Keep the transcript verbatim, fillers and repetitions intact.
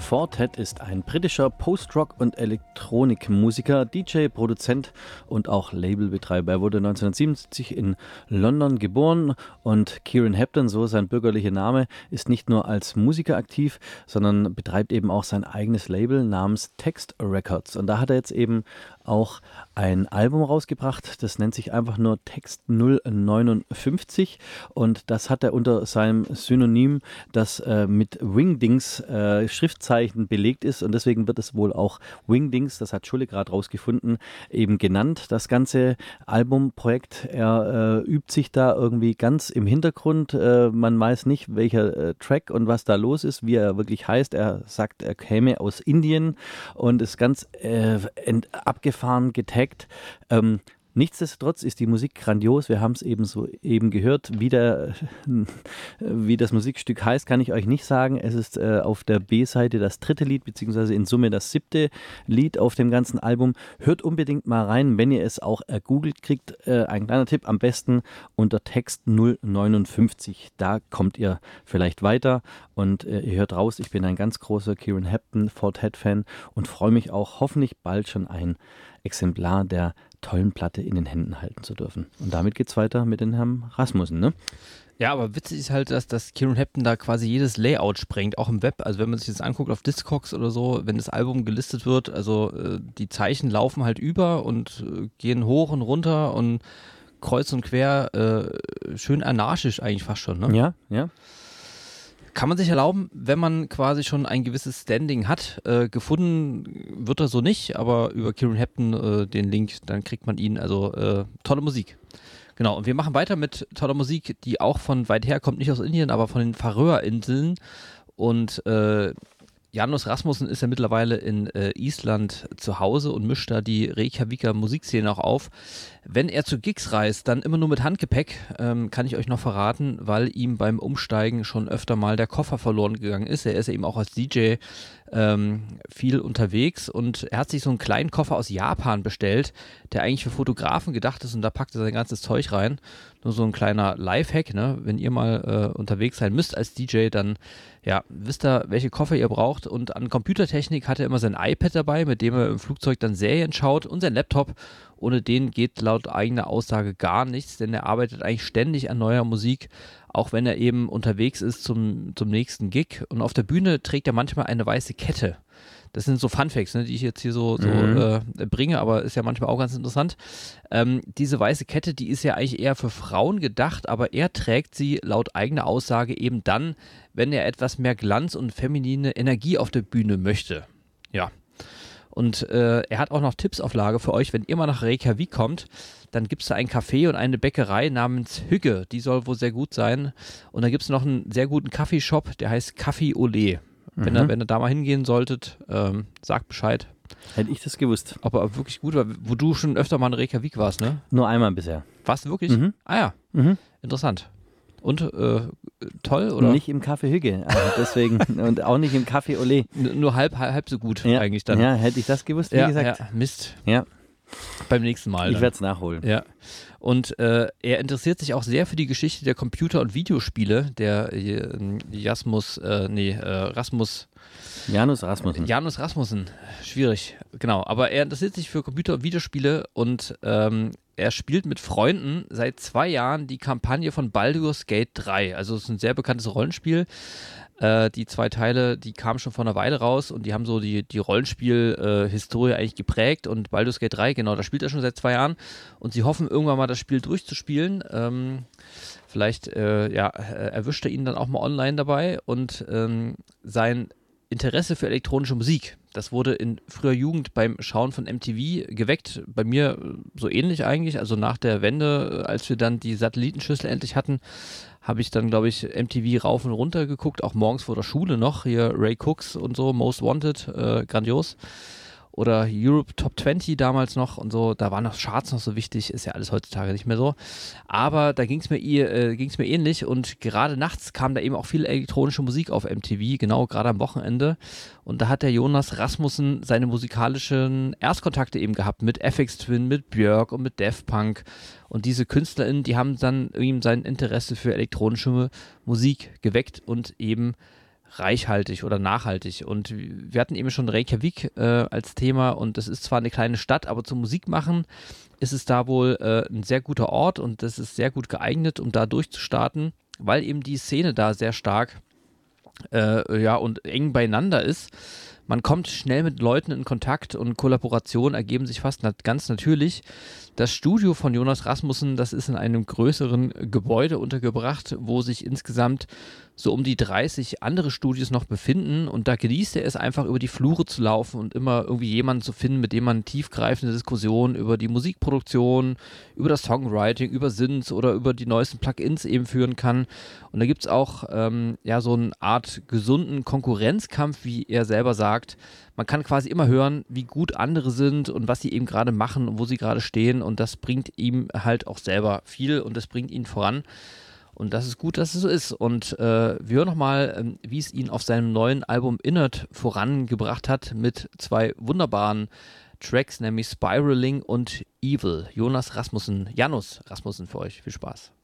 Fortet ist ein britischer Post-Rock- und Elektronikmusiker, D J, Produzent und auch Labelbetreiber. Er wurde neunzehnhundertsiebenundsiebzig in London geboren und Kieran Hepburn, so sein bürgerlicher Name, ist nicht nur als Musiker aktiv, sondern betreibt eben auch sein eigenes Label namens Text Records. Und da hat er jetzt eben auch ein Album rausgebracht, das nennt sich einfach nur Text null neunundfünfzig und das hat er unter seinem Synonym, das äh, mit Wingdings äh, Schriftzeichen belegt ist und deswegen wird es wohl auch Wingdings, das hat Schulle gerade rausgefunden, eben genannt, das ganze Albumprojekt. Er äh, übt sich da irgendwie ganz im Hintergrund, äh, man weiß nicht, welcher äh, Track und was da los ist, wie er wirklich heißt. Er sagt, er käme aus Indien und ist ganz äh, ent- abgefahren getaggt. Ähm, Nichtsdestotrotz ist die Musik grandios. Wir haben es eben so eben gehört. Wie, der, wie das Musikstück heißt, kann ich euch nicht sagen. Es ist äh, auf der B-Seite das dritte Lied, beziehungsweise in Summe das siebte Lied auf dem ganzen Album. Hört unbedingt mal rein, wenn ihr es auch ergoogelt kriegt. Äh, ein kleiner Tipp, am besten unter Text null neunundfünfzig. Da kommt ihr vielleicht weiter und äh, ihr hört raus, ich bin ein ganz großer Kieran Hepburn Fortet-Fan und freue mich auch hoffentlich bald schon ein Exemplar der tollen Platte in den Händen halten zu dürfen. Und damit geht's weiter mit den Herrn Rasmussen, ne? Ja, aber witzig ist halt, dass, dass Kieran Hepburn da quasi jedes Layout sprengt, auch im Web. Also wenn man sich das anguckt auf Discogs oder so, wenn das Album gelistet wird, also äh, die Zeichen laufen halt über und äh, gehen hoch und runter und kreuz und quer, äh, schön anarchisch eigentlich fast schon, ne? Ja, ja. Kann man sich erlauben, wenn man quasi schon ein gewisses Standing hat. Äh, gefunden wird er so nicht, aber über Kieran Hepburn äh, den Link, dann kriegt man ihn. Also äh, tolle Musik. Genau, und wir machen weiter mit toller Musik, die auch von weit her kommt, nicht aus Indien, aber von den Färöerinseln. Und äh, Janus Rasmussen ist ja mittlerweile in äh, Island zu Hause und mischt da die Reykjaviker Musikszene auch auf. Wenn er zu Gigs reist, dann immer nur mit Handgepäck, ähm, kann ich euch noch verraten, weil ihm beim Umsteigen schon öfter mal der Koffer verloren gegangen ist. Er ist ja eben auch als D J ähm, viel unterwegs und er hat sich so einen kleinen Koffer aus Japan bestellt, der eigentlich für Fotografen gedacht ist und da packt er sein ganzes Zeug rein. Nur so ein kleiner Lifehack, ne? Wenn ihr mal äh, unterwegs sein müsst als D J, dann ja, wisst ihr, welche Koffer ihr braucht und an Computertechnik hat er immer sein iPad dabei, mit dem er im Flugzeug dann Serien schaut und sein Laptop. Ohne den geht laut eigener Aussage gar nichts, denn er arbeitet eigentlich ständig an neuer Musik, auch wenn er eben unterwegs ist zum, zum nächsten Gig. Und auf der Bühne trägt er manchmal eine weiße Kette. Das sind so Funfacts, ne, die ich jetzt hier so, so mhm. äh, bringe, aber ist ja manchmal auch ganz interessant. Ähm, diese weiße Kette, die ist ja eigentlich eher für Frauen gedacht, aber er trägt sie laut eigener Aussage eben dann, wenn er etwas mehr Glanz und feminine Energie auf der Bühne möchte. Ja. Und äh, er hat auch noch Tipps auf Lager für euch, wenn ihr mal nach Reykjavik kommt, dann gibt es da ein Café und eine Bäckerei namens Hügge, die soll wohl sehr gut sein. Und da gibt es noch einen sehr guten Kaffeeshop, der heißt Kaffee Olé. Wenn, mhm. ihr, wenn ihr da mal hingehen solltet, ähm, sagt Bescheid. Hätte ich das gewusst. Ob er wirklich gut war, wo du schon öfter mal in Reykjavik warst, ne? Nur einmal bisher. Warst du wirklich? Mhm. Ah ja, mhm. interessant. Und äh, toll, oder? Nicht im Café Hügge, also deswegen und auch nicht im Café Olé. N- nur halb, halb, halb so gut ja. eigentlich dann. Ja, hätte ich das gewusst, wie ja, gesagt. Ja, Mist. Ja. Beim nächsten Mal. Ich werde es nachholen. Ja. Und äh, er interessiert sich auch sehr für die Geschichte der Computer- und Videospiele. Der äh, Jasmus, äh, nee, äh, Rasmus. Janus Rasmussen. Janus Rasmussen. Schwierig, genau. Aber er interessiert sich für Computer- und Videospiele und ähm, er spielt mit Freunden seit zwei Jahren die Kampagne von Baldur's Gate drei. Also es ist ein sehr bekanntes Rollenspiel. Äh, die zwei Teile, die kamen schon vor einer Weile raus und die haben so die, die Rollenspiel-Historie äh, eigentlich geprägt und Baldur's Gate drei, genau, da spielt er schon seit zwei Jahren und sie hoffen irgendwann mal das Spiel durchzuspielen. Ähm, vielleicht äh, ja, erwischt er ihn dann auch mal online dabei und ähm, sein Interesse für elektronische Musik, das wurde in früher Jugend beim Schauen von M T V geweckt, bei mir so ähnlich eigentlich, also nach der Wende, als wir dann die Satellitenschüssel endlich hatten, habe ich dann, glaube ich, M T V rauf und runter geguckt, auch morgens vor der Schule noch, hier Ray Cooks und so, Most Wanted, äh, grandios. Oder Europe Top zwanzig damals noch und so, da waren noch Charts noch so wichtig, ist ja alles heutzutage nicht mehr so. Aber da ging es mir, äh, ging's mir ähnlich und gerade nachts kam da eben auch viel elektronische Musik auf M T V, genau, gerade am Wochenende. Und da hat der Jonas Rasmussen seine musikalischen Erstkontakte eben gehabt mit F X Twin, mit Björk und mit Daft Punk. Und diese KünstlerInnen, die haben dann ihm sein Interesse für elektronische Musik geweckt und eben reichhaltig oder nachhaltig. Und wir hatten eben schon Reykjavik äh, als Thema und das ist zwar eine kleine Stadt, aber zum Musikmachen ist es da wohl äh, ein sehr guter Ort und das ist sehr gut geeignet, um da durchzustarten, weil eben die Szene da sehr stark äh, ja, und eng beieinander ist. Man kommt schnell mit Leuten in Kontakt und Kollaborationen ergeben sich fast nat- ganz natürlich. Das Studio von Jonas Rasmussen, das ist in einem größeren Gebäude untergebracht, wo sich insgesamt so um die dreißig andere Studios noch befinden und da genießt er es einfach über die Flure zu laufen und immer irgendwie jemanden zu finden, mit dem man tiefgreifende Diskussionen über die Musikproduktion, über das Songwriting, über Synths oder über die neuesten Plugins eben führen kann. Und da gibt es auch ähm, ja, so eine Art gesunden Konkurrenzkampf, wie er selber sagt. Man kann quasi immer hören, wie gut andere sind und was sie eben gerade machen und wo sie gerade stehen und das bringt ihm halt auch selber viel und das bringt ihn voran. Und das ist gut, dass es so ist. Und äh, wir hören nochmal, ähm, wie es ihn auf seinem neuen Album Innert vorangebracht hat mit zwei wunderbaren Tracks, nämlich Spiraling und Evil. Jonas Rasmussen, Janus Rasmussen für euch. Viel Spaß.